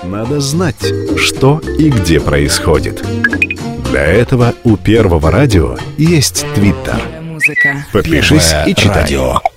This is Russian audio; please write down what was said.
Надо знать, что и где происходит. Для этого у Первого радио есть Твиттер. Подпишись и читай.